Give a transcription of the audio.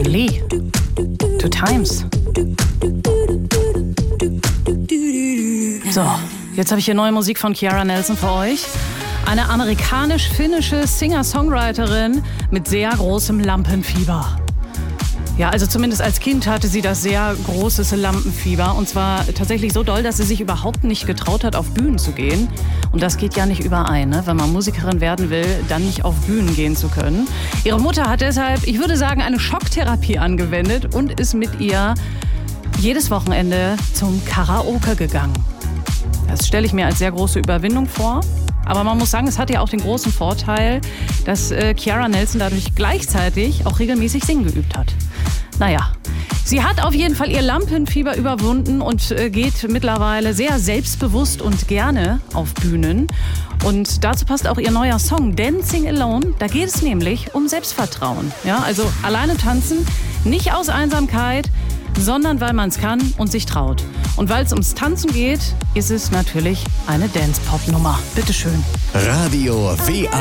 Von Lee. Two Times. So, jetzt habe ich hier neue Musik von Kiara Nelson für euch. Eine amerikanisch-finnische Singer-Songwriterin mit sehr großem Lampenfieber. Ja, also zumindest als Kind hatte sie das sehr großes Lampenfieber. Und zwar tatsächlich so doll, dass sie sich überhaupt nicht getraut hat, auf Bühnen zu gehen. Und das geht ja nicht überein, ne? Wenn man Musikerin werden will, dann nicht auf Bühnen gehen zu können. Ihre Mutter hat deshalb, ich würde sagen, eine Schocktherapie angewendet und ist mit ihr jedes Wochenende zum Karaoke gegangen. Das stelle ich mir als sehr große Überwindung vor. Aber man muss sagen, es hat ja auch den großen Vorteil, dass Kiara Nelson dadurch gleichzeitig auch regelmäßig singen geübt hat. Naja, sie hat auf jeden Fall ihr Lampenfieber überwunden und geht mittlerweile sehr selbstbewusst und gerne auf Bühnen. Und dazu passt auch ihr neuer Song Dancing Alone. Da geht es nämlich um Selbstvertrauen. Ja, also alleine tanzen, nicht aus Einsamkeit, sondern weil man es kann und sich traut. Und weil es ums Tanzen geht, ist es natürlich eine Dance-Pop-Nummer. Bitteschön. Radio WA